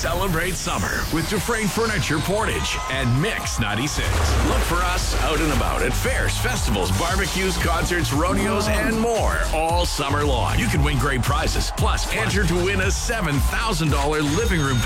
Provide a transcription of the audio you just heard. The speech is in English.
Celebrate summer with Dufresne Furniture Portage and Mix 96. Look for us out and about at fairs, festivals, barbecues, concerts, rodeos, and more all summer long. You can win great prizes, plus enter to win a $7,000 living room